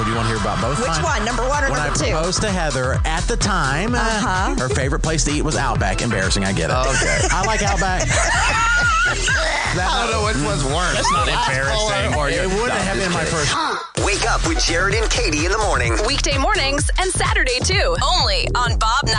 do you want to hear about both? Which one? Number one or when number two? When I proposed to Heather, at the time, her favorite place to eat was Outback. Embarrassing, I get it. Okay. I like Outback. I don't know which one's worse. That's not embarrassing. It wouldn't have been my first. Wake up with Jared and Katie in the morning. Weekday mornings and Saturday, too. Only on Bob